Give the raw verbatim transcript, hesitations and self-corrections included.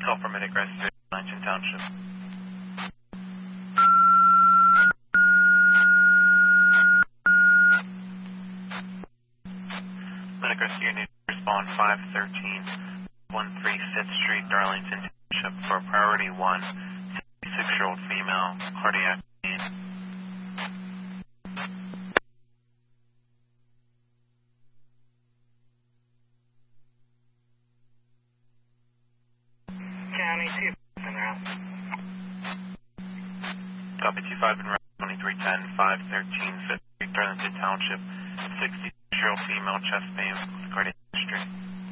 Call for medic rescue, Lansing Township. Medic rescue needs to respond five thirteen one three fifth Street, Darlington Township for priority one, sixty-six-year-old female, cardiac need. County two in route. Copy two five in route twenty-three ten, five thirteen fifth Street, Darlington Township, sixty-six-year-old female, chest pain with cardiac history.